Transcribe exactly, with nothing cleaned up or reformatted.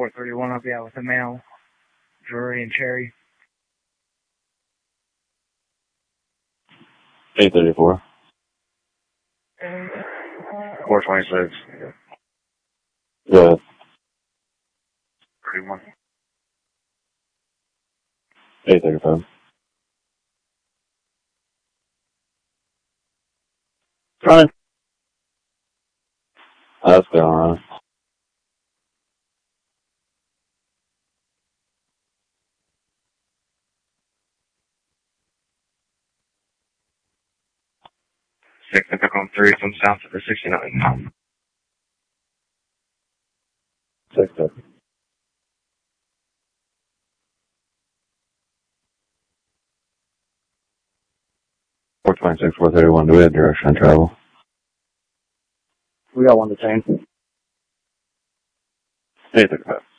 four thirty-one, I'll be out with the mail. Drury and Cherry. eight thirty-four. four twenty-six. Good. thirty-one. eight thirty-five. Fine. That's going on. six, I took on three from south to the sixty-nine. six thirty. four twenty-six, four thirty-one, do we have direction on travel? We got one to ten. eight thirty-five.